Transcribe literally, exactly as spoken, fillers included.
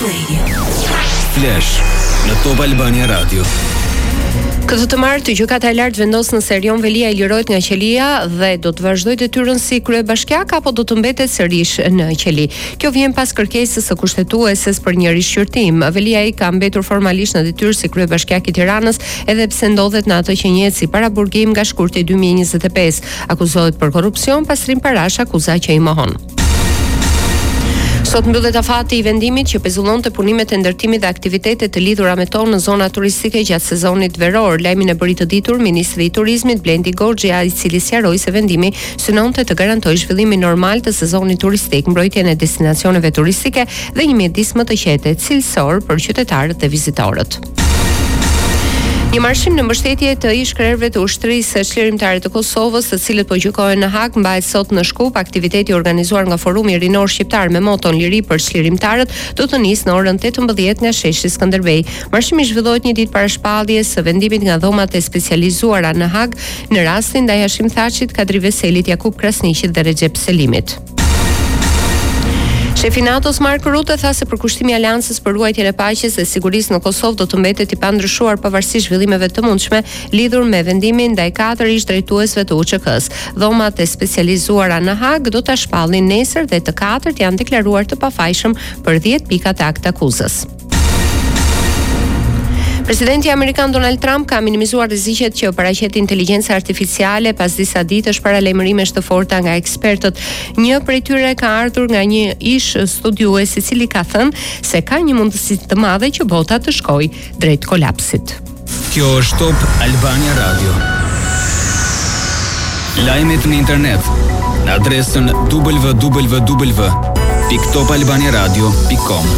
Radio. Flash në Top Albania Radio. Këtë të martë, gjykata e lartë vendos nëse Erion Velia i lirohet nga qelia dhe do të vazhdojë detyrën si kryebashkiak apo do të mbetet sërish në qeli. Kjo vjen pas kërkesës së kushtetueses për një rishqyrtim. Velia i ka mbetur formalisht në detyrë si kryebashkiak i Tiranës, edhe pse ndodhet në atë që njihet si paraburgim nga shkurti dy mijë e njëzet e pesë. Akuzohet për korrupsion, pastrim parash, akuza që i mohon. Sot mbyllet afati i vendimit që pezullonte punimet e ndërtimit dhe aktivitetet të lidhura me tonë në zona turistike gjatë sezonit veror. Lajmin e bëri të ditur Ministri i Turizmit Blendi Goxha, i cili sqaroi se vendimi synonte të garantojë zhvillimin normal të sezonit turistik, mbrojtjen e destinacioneve turistike dhe një mjedis më të qetë cilësor për qytetarët dhe vizitorët. Një marshim në mbështetje të ish-krerëve të ushtrisë çlirimtare të Kosovës, të cilët po gjykohen në Hag, mbahet sot në Shkup. Aktiviteti organizuar nga Forumi Rinor Shqiptar me moton Liri për çlirimtarët do të nisë në orën tetëmbëdhjetë nga sheshi Skënderbej. Marshimi zhvillohet një ditë para shpalljes së vendimit nga dhomat e specializuara në Hag në rastin ndaj Hashim Thaçit, Kadri Veselit, Jakub Krasniqit dhe Recep Selimit. Shefi i NATO-s Mark Rutte tha se përkushtimi i Aleancës për ruajtjen e paqes dhe sigurisë në Kosovë do të mbetet i pandryshuar pavarësisht zhvillimeve të mundshme lidhur me vendimin ndaj katër ish drejtuesve të U Ç K-s. Dhomat e specializuara në Hag do ta shpallin nesër dhe të katërt janë deklaruar të pafajshëm për dhjetë pikat e akt akuzës. Presidenti Amerikan Donald Trump ka minimizuar rreziqet që paraqet inteligjenca artificiale pas disa ditësh paralajmërimesh të forta nga ekspertët. Një prej tyre ka ardhur nga një ish studiues i cili ka thënë se ka një mundësi të madhe që bota të shkojë drejt kolapsit. Kjo është Top Albania Radio. Lajmet në internet në adresën w w w pikë top albania radio pikë com.